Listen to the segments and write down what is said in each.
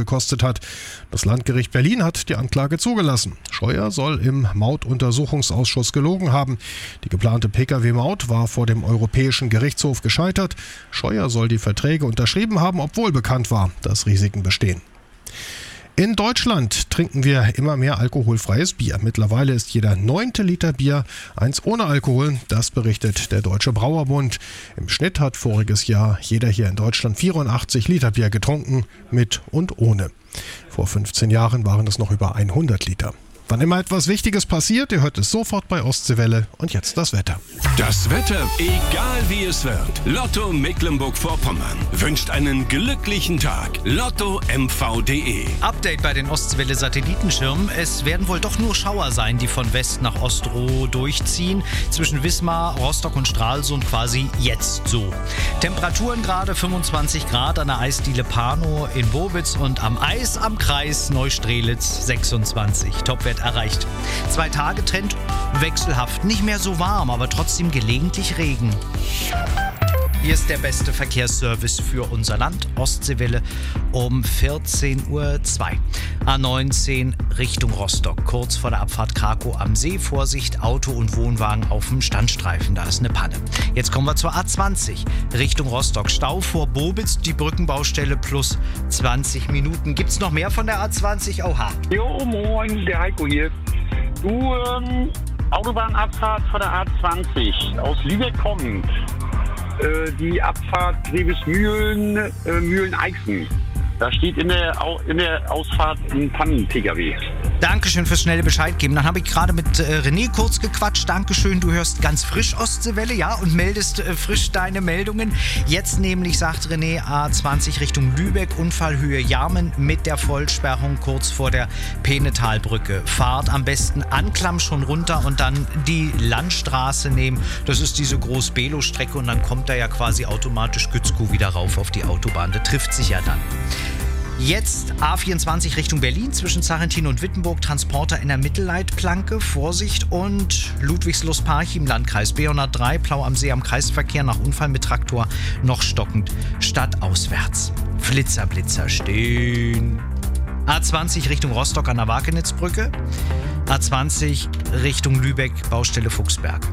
gekostet hat. Das Landgericht Berlin hat die Anklage zugelassen. Scheuer soll im Mautuntersuchungsausschuss gelogen haben. Die geplante Pkw-Maut war vor dem Europäischen Gerichtshof gescheitert. Scheuer soll die Verträge unterschrieben haben, obwohl bekannt war, dass Risiken bestehen. In Deutschland trinken wir immer mehr alkoholfreies Bier. Mittlerweile ist jeder 9. Liter Bier eins ohne Alkohol. Das berichtet der Deutsche Brauerbund. Im Schnitt hat voriges Jahr jeder hier in Deutschland 84 Liter Bier getrunken, mit und ohne. Vor 15 Jahren waren es noch über 100 Liter. Wann immer etwas Wichtiges passiert, ihr hört es sofort bei Ostseewelle. Und jetzt das Wetter. Das Wetter, egal wie es wird. Lotto Mecklenburg-Vorpommern wünscht einen glücklichen Tag. LottoMV.de. Update bei den Ostseewelle-Satellitenschirmen. Es werden wohl doch nur Schauer sein, die von West nach Ostroh durchziehen. Zwischen Wismar, Rostock und Stralsund quasi jetzt so. Temperaturen gerade 25 Grad an der Eisdiele Pano in Bobitz und am Eis am Kreis Neustrelitz 26. Topwert erreicht. 2 Tage Trend wechselhaft. Nicht mehr so warm, aber trotzdem gelegentlich Regen. Hier ist der beste Verkehrsservice für unser Land. Ostseewelle um 14:02 Uhr. A19 Richtung Rostock. Kurz vor der Abfahrt Krakow am See. Vorsicht, Auto und Wohnwagen auf dem Standstreifen. Da ist eine Panne. Jetzt kommen wir zur A20 Richtung Rostock. Stau vor Bobitz, die Brückenbaustelle plus 20 Minuten. Gibt's noch mehr von der A20? Oha. Jo, moin, der Heiko hier. Du, Autobahnabfahrt von der A20 aus Lübeck kommend. Die Abfahrt Grevesmühlen, Mühlen-Eichsen. Da steht in der Ausfahrt ein Pannen-Pkw. Dankeschön fürs schnelle Bescheid geben. Dann habe ich gerade mit René kurz gequatscht. Dankeschön, du hörst ganz frisch Ostseewelle, ja, und meldest frisch deine Meldungen. Jetzt nämlich, sagt René, A20 Richtung Lübeck, Unfallhöhe Jarmen mit der Vollsperrung kurz vor der Penetalbrücke. Fahrt am besten Anklam schon runter und dann die Landstraße nehmen. Das ist diese Groß-Below-Strecke und dann kommt da ja quasi automatisch Gützkow wieder rauf auf die Autobahn. Das trifft sich ja dann. Jetzt A24 Richtung Berlin, zwischen Sarrentin und Wittenburg, Transporter in der Mittelleitplanke, Vorsicht, und Ludwigslust-Parchim im Landkreis B103, Plau am See am Kreisverkehr nach Unfall mit Traktor noch stockend, stadtauswärts. Flitzer stehen. A20 Richtung Rostock an der Wakenitzbrücke, A20 Richtung Lübeck, Baustelle Fuchsberg.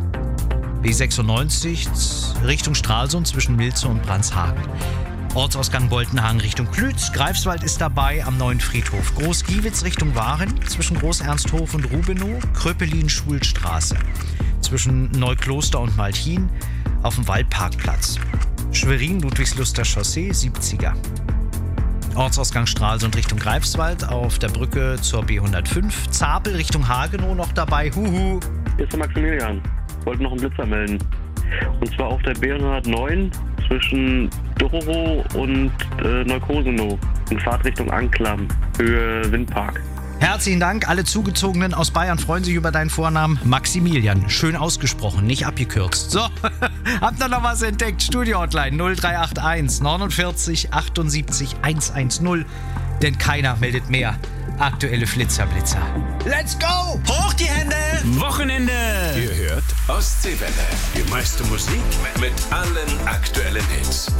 B96 Richtung Stralsund zwischen Milze und Brandshagen. Ortsausgang Boltenhagen Richtung Klütz. Greifswald ist dabei am neuen Friedhof. Groß-Giewitz Richtung Waren zwischen Groß-Ernsthof und Rubenow. Kröpelin-Schulstraße zwischen Neukloster und Malchin auf dem Waldparkplatz. Schwerin Ludwigsluster Chaussee 70er. Ortsausgang Stralsund Richtung Greifswald auf der Brücke zur B105. Zapel Richtung Hagenow noch dabei. Huhu. Hier ist der Maximilian. Wollte noch einen Blitzer melden. Und zwar auf der B109 zwischen Dorowo und Neukosenow in Fahrtrichtung Anklam, Höhe Windpark. Herzlichen Dank. Alle Zugezogenen aus Bayern freuen sich über deinen Vornamen. Maximilian. Schön ausgesprochen, nicht abgekürzt. So, habt ihr noch was entdeckt? Studio-Hotline 0381 49 78 110. Denn keiner meldet mehr. Aktuelle Blitzer. Let's go! Hoch die Hände! Wochenende! Ihr hört Ostseewelle. Die meiste Musik mit allen aktuellen Hits.